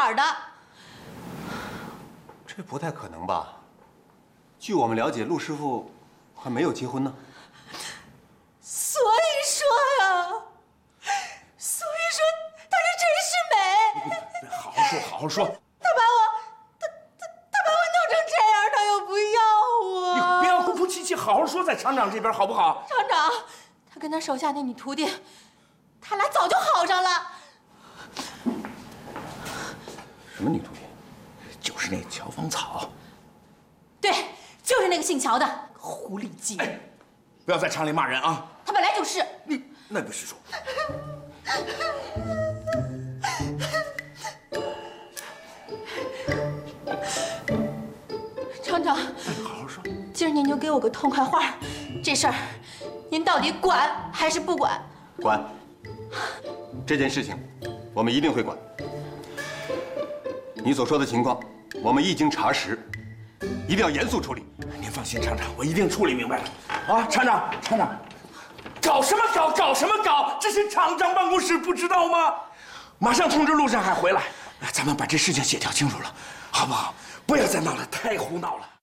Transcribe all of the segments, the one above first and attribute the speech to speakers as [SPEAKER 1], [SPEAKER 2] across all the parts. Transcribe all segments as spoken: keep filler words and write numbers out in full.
[SPEAKER 1] 儿的。
[SPEAKER 2] 这不太可能吧？据我们了解，陆师傅还没有结婚呢。
[SPEAKER 1] 所以说呀，所以说她是陈世美。
[SPEAKER 3] 好好说，好好说。
[SPEAKER 1] 他把我，他他他把我弄成这样，他又不要我。
[SPEAKER 3] 你不要哭哭啼啼，好好说，在厂长这边好不好？
[SPEAKER 1] 厂长，他跟他手下那女徒弟，他俩早就好上了。
[SPEAKER 2] 什么女徒弟？
[SPEAKER 3] 就是那乔芳草。
[SPEAKER 1] 对，就是那个姓乔的狐狸精。
[SPEAKER 3] 哎，不要在厂里骂人啊！
[SPEAKER 1] 他本来就是。
[SPEAKER 3] 你那不是说。
[SPEAKER 1] 厂长，
[SPEAKER 3] 好好说。
[SPEAKER 1] 今儿您就给我个痛快话，这事儿您到底管还是不管？
[SPEAKER 2] 管。这件事情，我们一定会管。你所说的情况，我们一经查实，一定要严肃处理。
[SPEAKER 3] 您放心，厂长，我一定处理明白了。啊，厂长，厂长，搞什么搞？搞什么搞？这是厂长办公室，不知道吗？马上通知陆振海回来，咱们把这事情协调清楚了，好不好？不要再闹了，太胡闹了。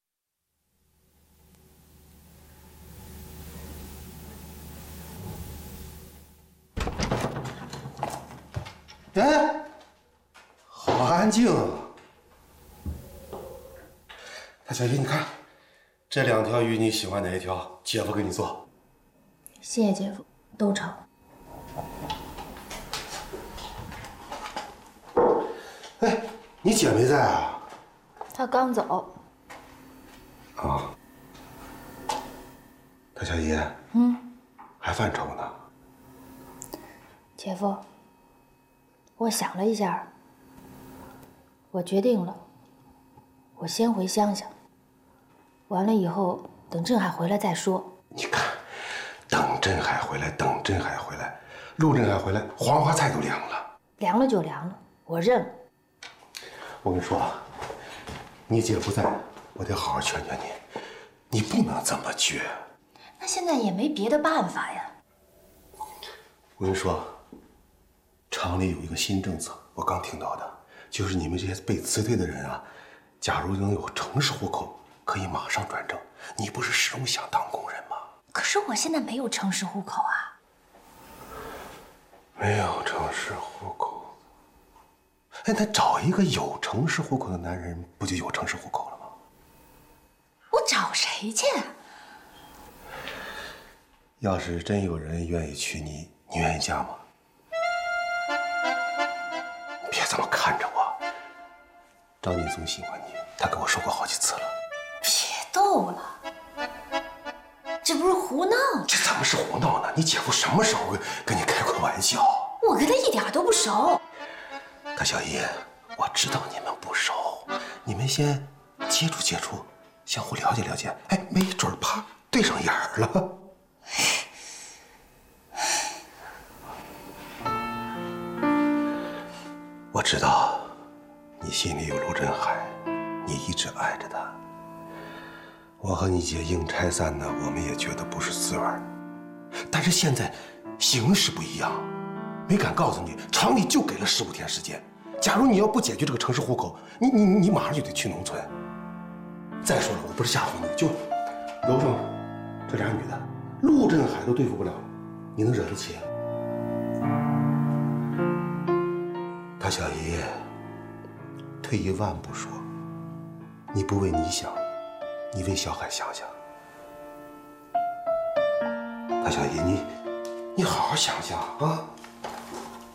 [SPEAKER 4] 哎，好安静啊！大小姨，你看，这两条鱼你喜欢哪一条？姐夫给你做。
[SPEAKER 5] 谢谢姐夫，都成。
[SPEAKER 4] 哎，你姐没在啊？
[SPEAKER 5] 她刚走。
[SPEAKER 4] 啊。大小姨，
[SPEAKER 5] 嗯，
[SPEAKER 4] 还犯愁呢？
[SPEAKER 5] 姐夫，我想了一下，我决定了，我先回乡下。完了以后，等振海回来再说。
[SPEAKER 4] 你看，等振海回来，等振海回来，陆振海回来，黄花菜都凉了。
[SPEAKER 5] 凉了就凉了，我认了。
[SPEAKER 4] 我跟你说，你姐不在，我得好好劝劝你，你不能这么倔。
[SPEAKER 5] 那现在也没别的办法呀。
[SPEAKER 4] 我跟你说，厂里有一个新政策，我刚听到的，就是你们这些被辞退的人啊，假如能有城市户口，可以马上转正。你不是始终想当工人吗？
[SPEAKER 5] 可是我现在没有城市户口啊。
[SPEAKER 4] 没有城市户口。哎，那找一个有城市户口的男人，不就有城市户口了吗？
[SPEAKER 5] 我找谁去？
[SPEAKER 4] 要是真有人愿意娶你，你愿意嫁吗？别这么看着我。张劲松喜欢你，他跟我说过好几次了。
[SPEAKER 5] 别逗了，这不是胡闹吗？
[SPEAKER 4] 这怎么是胡闹呢？你姐夫什么时候跟你开过玩笑？
[SPEAKER 5] 我跟他一点都不熟。
[SPEAKER 4] 大小姨，我知道你们不熟，你们先接触接触，相互了解了解。哎，没准啪对上眼儿了。我知道你心里有陆振海，你一直爱着他。我和你姐硬拆散呢，我们也觉得不是滋味。但是现在形势不一样，没敢告诉你，厂里就给了十五天时间。假如你要不解决这个城市户口，你你你马上就得去农村。再说了，我不是吓唬你，就楼上这俩女的，陆振海都对付不了，你能惹得起？大小姨，退一万步说，你不为你想，你为小海想想。大小姨，你你好好想想啊！